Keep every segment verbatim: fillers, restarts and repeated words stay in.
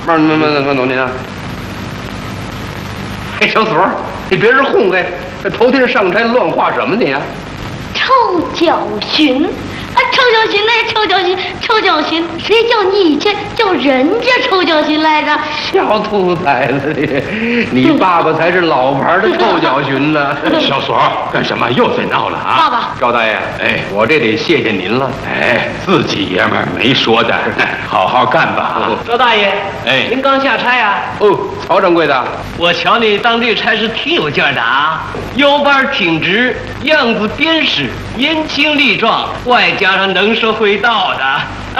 慢慢慢慢走您啊！哎，小锁，你别是哄嘿，这头天上差乱画什么你啊？ 臭脚寻。 啊，臭脚寻来，臭脚寻，臭脚寻，谁叫你以前叫人家臭脚寻来着？ 小兔崽子你，你爸爸才是老牌的臭脚寻呢。 小锁干什么？又在闹了啊？ 爸爸， 赵大爷，哎，我这得谢谢您了。 哎，自己爷们儿没说的，好好干吧啊！ 赵大爷， 哎， 您刚下差呀？ 哦，曹掌柜的， 我瞧你当这差事挺有劲儿的啊，腰板挺直，样子敦实，年轻力壮，外加上能说会道的。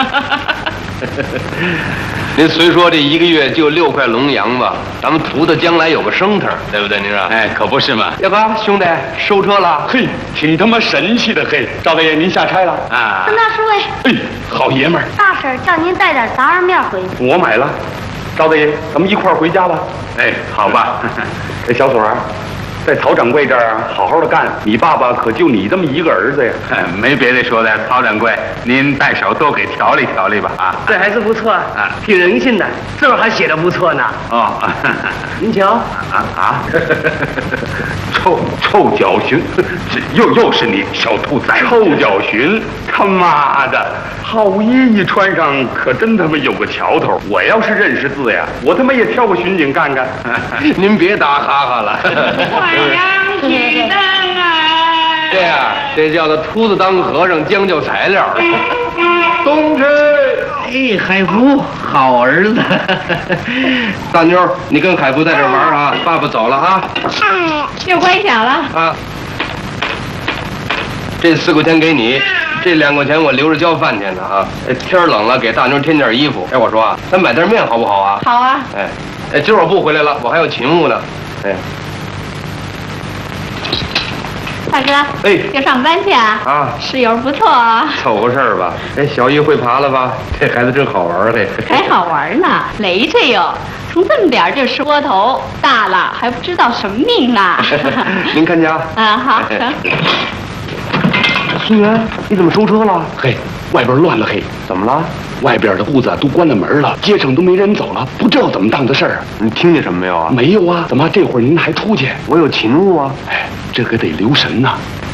您虽说这一个月就六块龙洋吧，咱们图的将来有个升头，对不对？您说？ 哎，可不是嘛。 大哥，兄弟，收车了。 嘿，挺他妈神气的嘿！赵大爷，您下差了啊？ 孙大叔哎， 哎，好爷们儿。 大婶叫您带点杂面回去。 我买了。赵大爷，咱们一块儿回家吧。哎，好吧。哎，小锁儿。 在曹掌柜这儿好好的干，你爸爸可就你这么一个儿子呀。没别的说的，曹掌柜，您带手多给调理调理吧啊。 这还是不错啊，挺人性的，字儿还写的不错呢。 哦， 您瞧啊啊，臭臭脚寻，这又又是你小兔崽子！臭脚寻，他妈的，好衣一穿上可真他妈有个瞧头。我要是认识字呀，我他妈也挑个巡警干干。 您别打哈哈了。 晚上起灯啊！ 这呀，这叫做秃子当和尚将就材料。东去。 哎，海福，好儿子。 大妞，你跟海福在这玩啊，爸爸走了啊。 又乖巧了。 啊。这四块钱给你，这两块钱我留着交饭钱呢啊。天冷了，给大妞添件衣服。哎，我说啊，咱买袋面好不好啊？ 好啊。 哎，哎，今儿我不回来了，我还有勤务呢。哎。 大哥， 哎， 要上班去啊？ 啊， 室友不错啊， 凑合事儿吧。哎，小姨会爬了吧？这孩子真好玩嘿， 还好玩呢，累赘哟。从这么点儿就吃窝头，大了还不知道什么命呢。 您看家。 啊，好，成。 孙元，你怎么收车了？ 嘿，外边乱了嘿， 怎么了？ 外边的屋子都关了门了，街上都没人走了，不知道怎么当的事儿。 你听见什么没有啊？ 没有啊，怎么这会儿您还出去？ 我有勤务啊。 哎，这可得留神呐。